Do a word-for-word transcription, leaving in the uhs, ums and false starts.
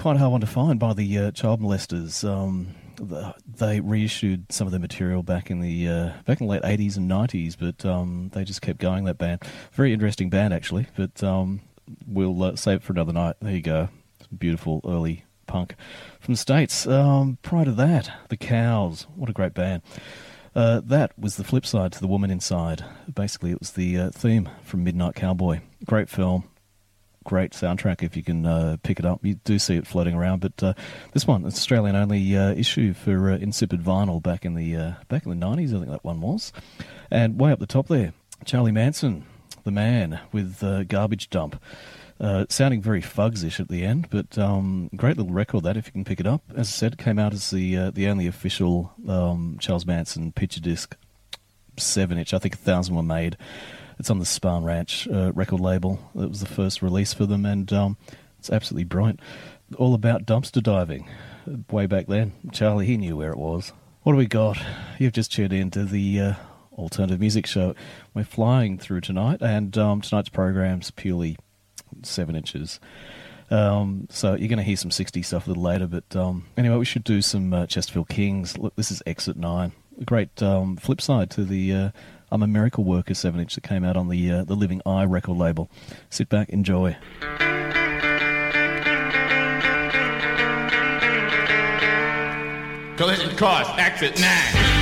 quite a hard one to find by the uh, child molesters. Um, the, they reissued some of their material back in the uh, back in the late eighties and nineties, but um, they just kept going, that band. Very interesting band, actually, but um, we'll uh, save it for another night. There you go. Some beautiful early punk from the States. Um, prior to that, The Cows. What a great band. Uh, that was the flip side to The Woman Inside. Basically, it was the uh, theme from Midnight Cowboy. Great film. Great soundtrack if you can uh, pick it up. You do see it floating around, but uh, this one, it's Australian only uh, issue for uh, Insipid Vinyl back in the uh, back in the nineties, I think that one was. And way up the top there, Charlie Manson, the man with uh, Garbage Dump. Uh, sounding very Fugs-ish at the end, but um, great little record that if you can pick it up. As I said, it came out as the uh, the only official um, Charles Manson picture disc, seven inch. I think a thousand were made. It's on the Spahn Ranch uh, record label. It was the first release for them, and um, it's absolutely brilliant. All about dumpster diving. Way back then, Charlie, he knew where it was. What do we got? You've just tuned into the uh, Alternative Music Show. We're flying through tonight, and um, tonight's program's purely seven inches. Um, so you're going to hear some sixties stuff a little later, but um, anyway, we should do some uh, Chesterfield Kings. Look, this is Exit nine. A great um, flip side to the uh, I'm a Miracle Worker seven inch that came out on the uh, the Living Eye record label. Sit back, enjoy. Collision course, exit nine.